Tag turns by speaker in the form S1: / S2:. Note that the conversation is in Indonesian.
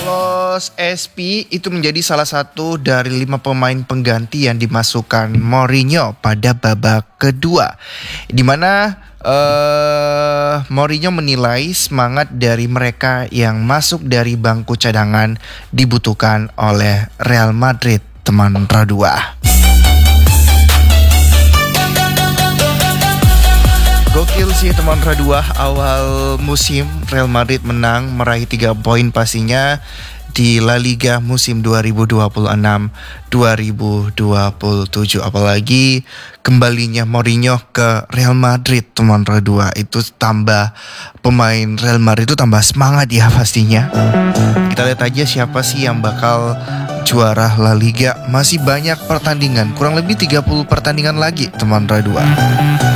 S1: Carlos SP itu menjadi salah satu dari 5 pemain pengganti yang dimasukkan Mourinho pada babak kedua, di mana Mourinho menilai semangat dari mereka yang masuk dari bangku cadangan dibutuhkan oleh Real Madrid, teman Radua. Gokil sih teman Radua, awal musim Real Madrid menang meraih 3 poin pastinya di La Liga musim 2026-2027. Apalagi kembalinya Mourinho ke Real Madrid, teman Radua, itu tambah pemain Real Madrid itu tambah semangat ya pastinya. Kita lihat aja siapa sih yang bakal juara La Liga. Masih banyak pertandingan, kurang lebih 30 pertandingan lagi teman Radua.